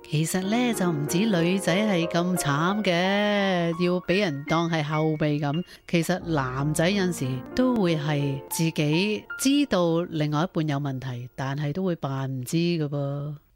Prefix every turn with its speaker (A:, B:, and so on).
A: 其實呢，就唔止女仔係咁慘嘅，要俾人當係後備咁。其實男仔有陣時都會係自己知道另外一半有問題，但係都會扮唔知㗎噃。